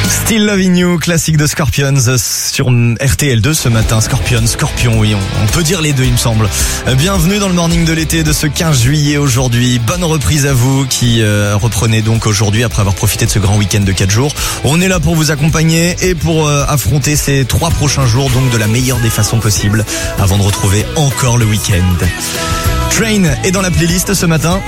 Still Loving You, classique de Scorpions sur RTL2 ce matin. Scorpion, oui, on peut dire les deux il me semble. Bienvenue dans le morning de l'été de ce 15 juillet aujourd'hui. Bonne reprise à vous qui reprenez donc aujourd'hui après avoir profité de ce grand week-end de 4 jours. On est là pour vous accompagner et pour affronter ces 3 prochains jours donc de la meilleure des façons possibles avant de retrouver encore le week-end. Train est dans la playlist ce matin.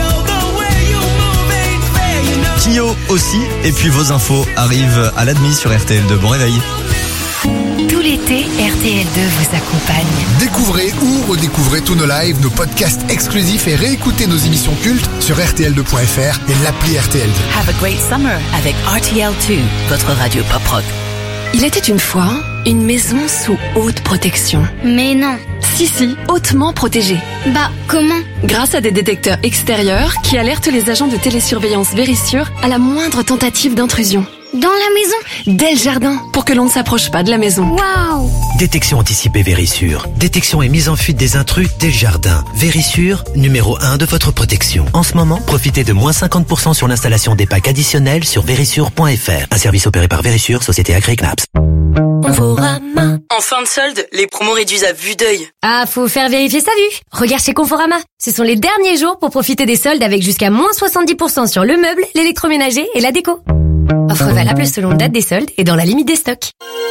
Kyo aussi, et puis vos infos arrivent à la demi sur RTL2. Bon réveil. Tout l'été, RTL2 vous accompagne. Découvrez ou redécouvrez tous nos lives, nos podcasts exclusifs et réécoutez nos émissions cultes sur RTL2.fr et l'appli RTL2. Have a great summer avec RTL2, votre radio pop rock. Il était une fois une maison sous haute protection. Mais non. Si, hautement protégée. Bah, comment ? Grâce à des détecteurs extérieurs qui alertent les agents de télésurveillance Verisure à la moindre tentative d'intrusion. Dans la maison ? Dès le jardin, pour que l'on ne s'approche pas de la maison. Waouh ! Détection anticipée Verisure. Détection et mise en fuite des intrus dès le jardin. Verisure, numéro 1 de votre protection. En ce moment, profitez de moins 50% sur l'installation des packs additionnels sur verisure.fr. Un service opéré par Verisure, société agréée CNAPS. Conforama. En fin de solde, les promos réduisent à vue d'œil. Ah, faut faire vérifier sa vue. Regarde chez Conforama. Ce sont les derniers jours pour profiter des soldes avec jusqu'à moins 70% sur le meuble, l'électroménager et la déco. Offre valable selon date des soldes et dans la limite des stocks.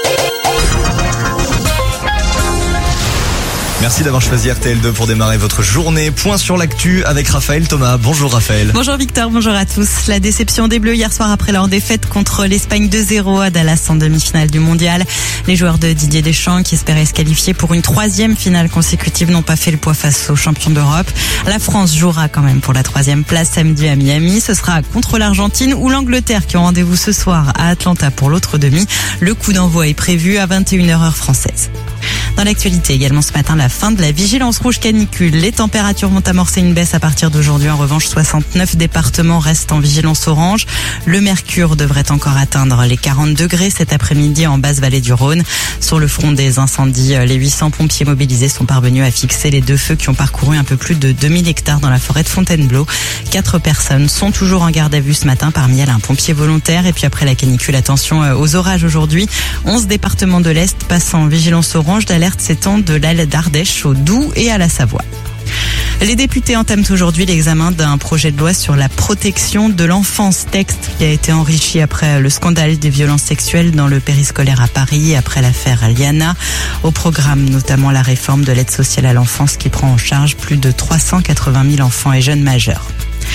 Merci d'avoir choisi RTL2 pour démarrer votre journée. Point sur l'actu avec Raphaël Thomas. Bonjour Raphaël. Bonjour Victor, bonjour à tous. La déception des Bleus hier soir après leur défaite contre l'Espagne 2-0 à Dallas en demi-finale du mondial. Les joueurs de Didier Deschamps qui espéraient se qualifier pour une 3e finale consécutive n'ont pas fait le poids face aux champions d'Europe. La France jouera quand même pour la 3e place samedi à Miami. Ce sera contre l'Argentine ou l'Angleterre qui ont rendez-vous ce soir à Atlanta pour l'autre demi. Le coup d'envoi est prévu à 21h heure française. Dans l'actualité également ce matin, la fin de la vigilance rouge canicule. Les températures vont amorcer une baisse à partir d'aujourd'hui. En revanche, 69 départements restent en vigilance orange. Le mercure devrait encore atteindre les 40 degrés cet après-midi en basse vallée du Rhône. Sur le front des incendies, les 800 pompiers mobilisés sont parvenus à fixer les 2 feux qui ont parcouru un peu plus de 2000 hectares dans la forêt de Fontainebleau. 4 personnes sont toujours en garde à vue ce matin. Parmi elles, un pompier volontaire. Et puis après la canicule, attention aux orages aujourd'hui. 11 départements de l'Est passent en vigilance orange. L'alerte s'étend de l'Aile d'Ardèche au Doubs et à la Savoie. Les députés entament aujourd'hui l'examen d'un projet de loi sur la protection de l'enfance, texte qui a été enrichi après le scandale des violences sexuelles dans le périscolaire à Paris, après l'affaire Liana. Au programme, notamment la réforme de l'aide sociale à l'enfance qui prend en charge plus de 380 000 enfants et jeunes majeurs.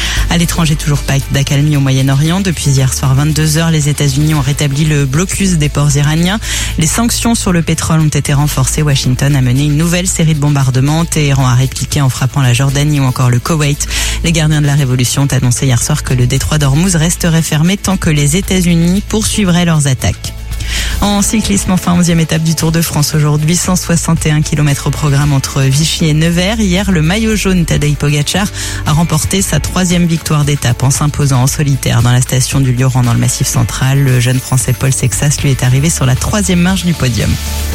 À l'étranger, toujours pas d'accalmie au Moyen-Orient. Depuis hier soir 22h, les États-Unis ont rétabli le blocus des ports iraniens. Les sanctions sur le pétrole ont été renforcées. Washington a mené une nouvelle série de bombardements. Téhéran a répliqué en frappant la Jordanie ou encore le Koweït. Les gardiens de la révolution ont annoncé hier soir que le détroit d'Ormuz resterait fermé tant que les États-Unis poursuivraient leurs attaques. En cyclisme, enfin 11e étape du Tour de France aujourd'hui, 161 km au programme entre Vichy et Nevers. Hier, le maillot jaune Tadej Pogacar a remporté sa 3e victoire d'étape en s'imposant en solitaire dans la station du Lioran dans le Massif central. Le jeune français Paul Sexas lui est arrivé sur la 3e marche du podium.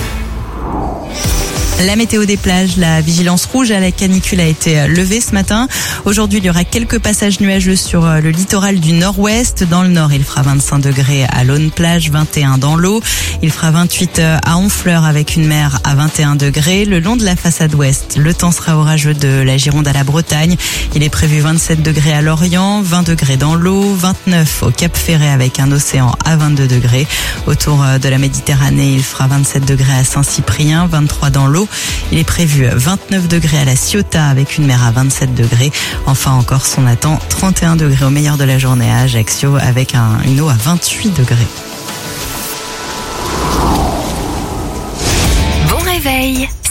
La météo des plages, la vigilance rouge à la canicule a été levée ce matin. Aujourd'hui, il y aura quelques passages nuageux sur le littoral du nord-ouest. Dans le nord, il fera 25 degrés à Laune-Plage, 21 dans l'eau. Il fera 28 à Honfleur avec une mer à 21 degrés. Le long de la façade ouest, le temps sera orageux de la Gironde à la Bretagne. Il est prévu 27 degrés à Lorient, 20 degrés dans l'eau, 29 au Cap Ferret avec un océan à 22 degrés. Autour de la Méditerranée, il fera 27 degrés à Saint-Cyprien, 23 dans l'eau. Il est prévu 29 degrés à la Ciotat avec une mer à 27 degrés. Enfin, en Corse, on attend 31 degrés au meilleur de la journée à Ajaccio avec une eau à 28 degrés. Bon réveil.